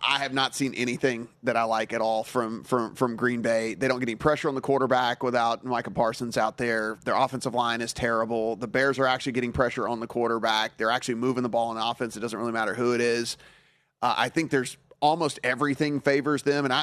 I have not seen anything that I like at all from Green Bay. They don't get any pressure on the quarterback without Micah Parsons out there. Their offensive line is terrible. The Bears are actually getting pressure on the quarterback. They're actually moving the ball in offense. It doesn't really matter who it is. I think there's almost everything favors them. And I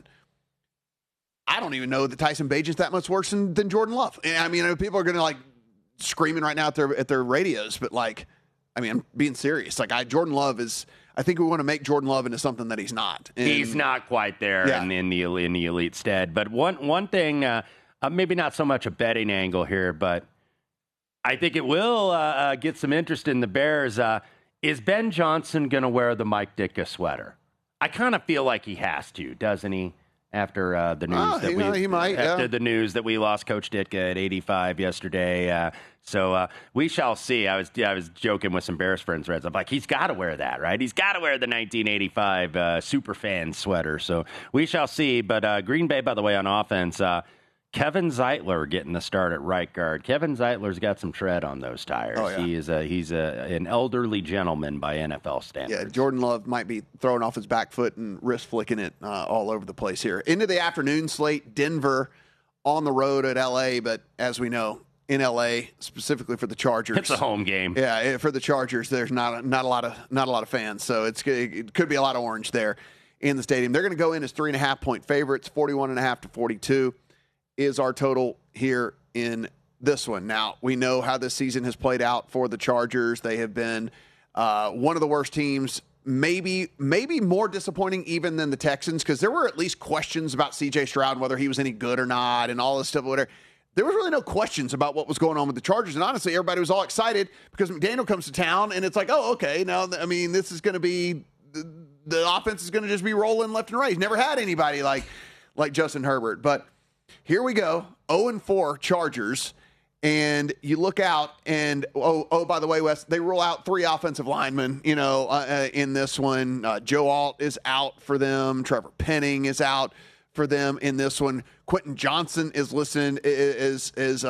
don't even know that Tyson Bagent's that much worse than Jordan Love. I mean, people are going to like screaming right now at their radios, but like, I mean, I'm being serious. Like Jordan Love is. I think we want to make Jordan Love into something that he's not. And he's not quite there in the elite stead. But one thing, maybe not so much a betting angle here, but I think it will get some interest in the Bears. Is Ben Johnson going to wear the Mike Ditka sweater? I kind of feel like he has to, doesn't he? After the news the news that we lost Coach Ditka at 85 yesterday, so we shall see. I was joking with some Bears friends. I'm like, he's got to wear that, right? He's got to wear the 1985 Superfan sweater. So we shall see. But Green Bay, by the way, on offense, Kevin Zeitler getting the start at right guard. Kevin Zeitler's got some tread on those tires. Oh, yeah. He's an elderly gentleman by NFL standards. Yeah, Jordan Love might be throwing off his back foot and wrist flicking it all over the place here. Into the afternoon slate, Denver on the road at L.A., but as we know, in L.A., specifically for the Chargers, it's a home game. Yeah, for the Chargers, there's not a lot of fans, so it could be a lot of orange there in the stadium. They're going to go in as 3.5-point favorites, 41.5 to 42. Is our total here in this one. Now, we know how this season has played out for the Chargers. They have been one of the worst teams, maybe more disappointing even than the Texans, because there were at least questions about C.J. Stroud, whether he was any good or not, and all this stuff, whatever. There was really no questions about what was going on with the Chargers, and honestly, everybody was all excited because McDaniel comes to town, and it's like, oh, okay, now, I mean, this is going to be the offense is going to just be rolling left and right. He's never had anybody like Justin Herbert, but here we go, 0-4 Chargers, and you look out, and by the way, Wes, they rule out 3 offensive linemen, in this one. Joe Alt is out for them. Trevor Penning is out for them in this one. Quentin Johnson is listed is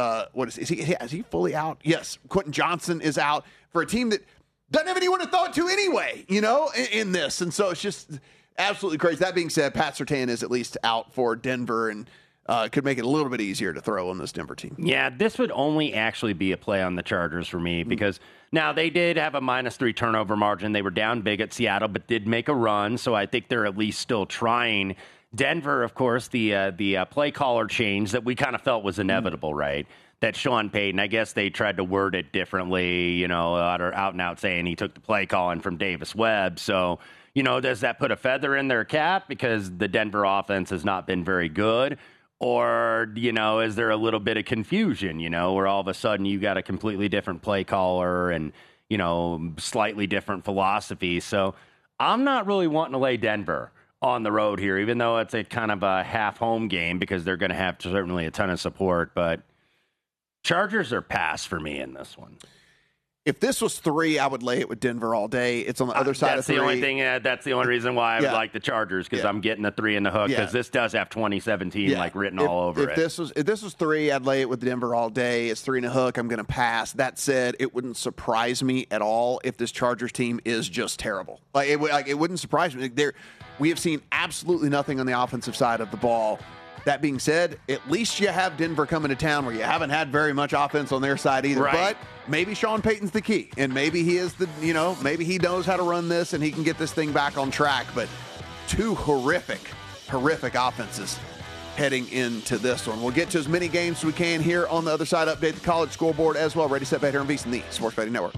he fully out? Yes, Quentin Johnson is out for a team that doesn't have anyone to throw it to anyway, in this, and so it's just absolutely crazy. That being said, Pat Surtain is at least out for Denver, and could make it a little bit easier to throw on this Denver team. Yeah, this would only actually be a play on the Chargers for me because now they did have a -3 turnover margin. They were down big at Seattle, but did make a run, so I think they're at least still trying. Denver, of course, the play caller change that we kind of felt was inevitable, right? That Sean Payton, I guess they tried to word it differently, out and out saying he took the play calling from Davis Webb. So, does that put a feather in their cap because the Denver offense has not been very good? Or, is there a little bit of confusion, where all of a sudden you got a completely different play caller and, slightly different philosophy. So I'm not really wanting to lay Denver on the road here, even though it's a kind of a half home game because they're going to have certainly a ton of support. But Chargers are pass for me in this one. If this was 3, I would lay it with Denver all day. It's on the other side of 3. That's the only reason why I would like the Chargers, because I'm getting the 3 in the hook, because this does have 2017 written all over it. If this was 3, I'd lay it with Denver all day. It's 3 in the hook. I'm going to pass. That said, it wouldn't surprise me at all if this Chargers team is just terrible. It wouldn't surprise me. We have seen absolutely nothing on the offensive side of the ball. That being said, at least you have Denver coming to town where you haven't had very much offense on their side either. Right. But maybe Sean Payton's the key, and maybe he is maybe he knows how to run this and he can get this thing back on track. But 2 horrific offenses heading into this one. We'll get to as many games as we can here on the other side. Update the college scoreboard as well. Ready, set, bet here on VSiN, the Sports Betting Network.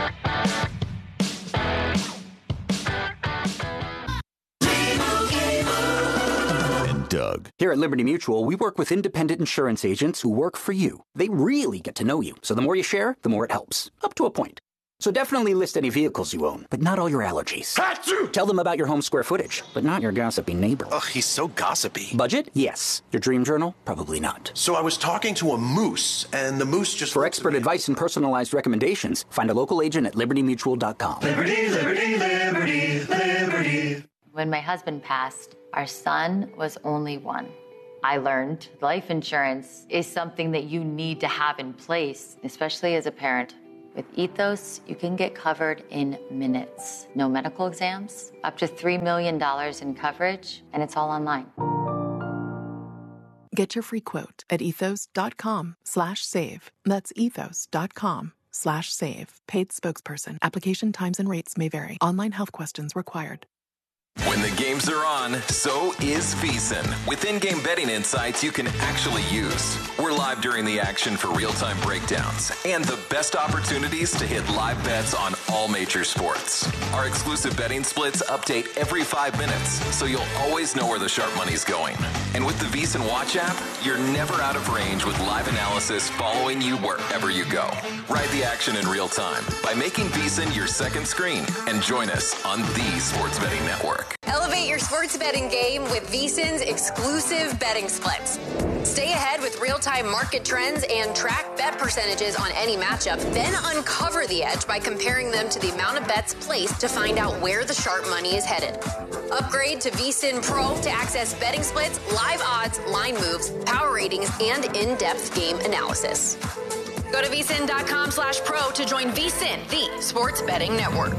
Doug. Here at Liberty Mutual, we work with independent insurance agents who work for you. They really get to know you, so the more you share, the more it helps. Up to a point. So definitely list any vehicles you own, but not all your allergies. Achoo! Tell them about your home square footage, but not your gossipy neighbor. Ugh, he's so gossipy. Budget? Yes. Your dream journal? Probably not. So I was talking to a moose, and the moose just... For expert advice and personalized recommendations, find a local agent at libertymutual.com. Liberty, liberty, liberty, liberty. When my husband passed, our son was only 1. I learned life insurance is something that you need to have in place, especially as a parent. With Ethos, you can get covered in minutes. No medical exams, up to $3 million in coverage, and it's all online. Get your free quote at ethos.com/save. That's ethos.com/save. Paid spokesperson. Application times and rates may vary. Online health questions required. When the games are on, so is VSiN. With in-game betting insights you can actually use. We're live during the action for real-time breakdowns and the best opportunities to hit live bets on all major sports. Our exclusive betting splits update every 5 minutes, so you'll always know where the sharp money's going. And with the VSiN Watch app, you're never out of range with live analysis following you wherever you go. Ride the action in real time by making VSiN your second screen and join us on the Sports Betting Network. Elevate your sports betting game with VSiN's exclusive betting splits. Stay ahead with real-time market trends and track bet percentages on any matchup, then uncover the edge by comparing them to the amount of bets placed to find out where the sharp money is headed. Upgrade to VSiN Pro to access betting splits, live odds, line moves, power ratings, and in-depth game analysis. Go to VSiN.com/pro to join VSiN, the sports betting network.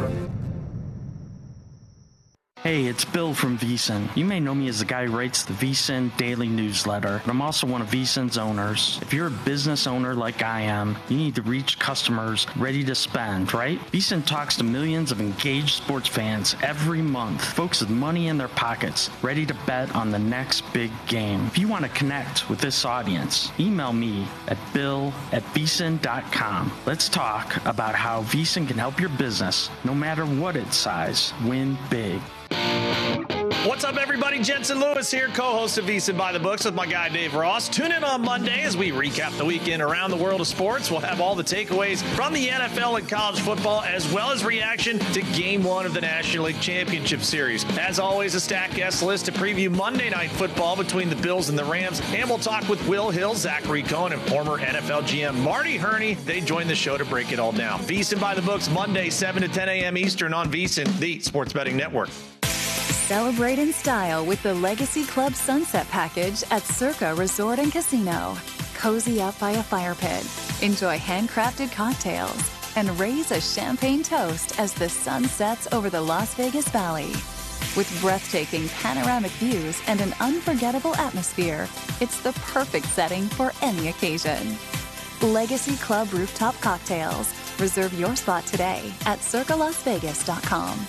Hey, it's Bill from VSiN. You may know me as the guy who writes the VSiN daily newsletter, but I'm also one of VSiN's owners. If you're a business owner like I am, you need to reach customers ready to spend, right? VSiN talks to millions of engaged sports fans every month, folks with money in their pockets, ready to bet on the next big game. If you want to connect with this audience, email me at bill@vsin.com. Let's talk about how VSiN can help your business, no matter what its size, win big. What's up, everybody? Jensen Lewis here, co-host of VSiN by the Books with my guy Dave Ross. Tune in on Monday as we recap the weekend around the world of sports. We'll have all the takeaways from the NFL and college football, as well as reaction to Game 1 of the National League Championship Series. As always, a stacked guest list to preview Monday Night Football between the Bills and the Rams. And we'll talk with Will Hill, Zachary Cohen, and former NFL GM Marty Herney. They join the show to break it all down. VSiN by the Books, Monday, 7 to 10 a.m. Eastern on VSiN, the Sports Betting Network. Celebrate in style with the Legacy Club Sunset Package at Circa Resort and Casino. Cozy up by a fire pit, enjoy handcrafted cocktails, and raise a champagne toast as the sun sets over the Las Vegas Valley. With breathtaking panoramic views and an unforgettable atmosphere, it's the perfect setting for any occasion. Legacy Club Rooftop Cocktails. Reserve your spot today at circalasvegas.com.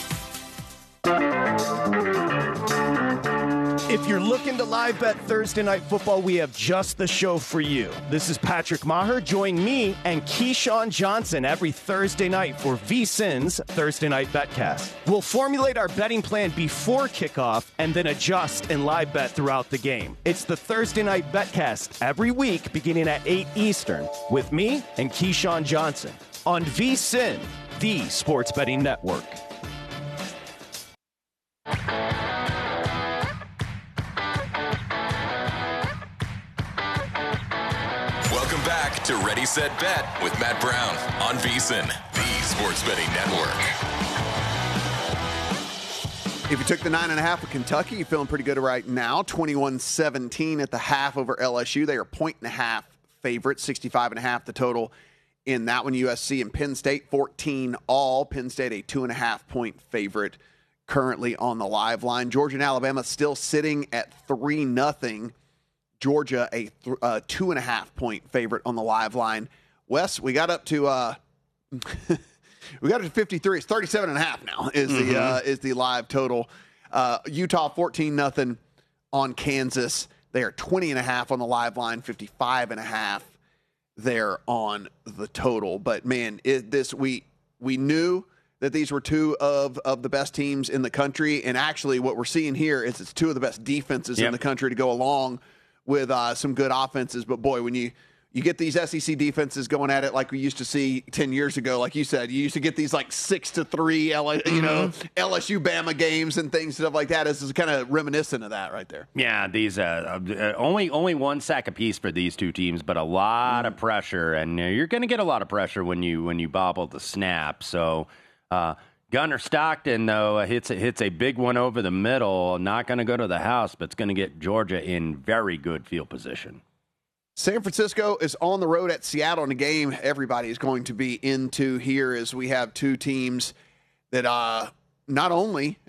If you're looking to live bet Thursday Night Football, we have just the show for you. This is Patrick Maher. Join me and Keyshawn Johnson every Thursday night for VSiN's Thursday Night Betcast. We'll formulate our betting plan before kickoff and then adjust and live bet throughout the game. It's the Thursday Night Betcast every week beginning at 8 Eastern with me and Keyshawn Johnson on VSiN, the Sports Betting Network. Welcome back to Ready, Set, Bet with Matt Brown on VSiN, the Sports Betting Network. If you took the 9.5 with Kentucky, you're feeling pretty good right now. 21-17 at the half over LSU. They are 1.5 favorites, 65.5 the total in that one. USC and Penn State, 14 all. Penn State a 2.5-point favorite currently on the live line. Georgia and Alabama still sitting at 3-0. Georgia a 2.5-point favorite on the live line. Wes, we got up to we got it to 53. It's 37.5 now is the live total. Utah 14-0 on Kansas. They are 20.5 on the live line, 55.5 there on the total. But man, we knew that these were two of the best teams in the country, and actually what we're seeing here is it's two of the best defenses in the country to go along with some good offenses. But boy, when you get these SEC defenses going at it like we used to see 10 years ago, like you said, you used to get these like 6-3 LSU Bama games and things, stuff like that. This is kind of reminiscent of that right there. Yeah, these only one sack apiece for these two teams, but a lot of pressure, and you're going to get a lot of pressure when you bobble the snap. So Gunnar Stockton, though, hits a big one over the middle. Not going to go to the house, but it's going to get Georgia in very good field position. San Francisco is on the road at Seattle in a game everybody is going to be into here as we have two teams that not only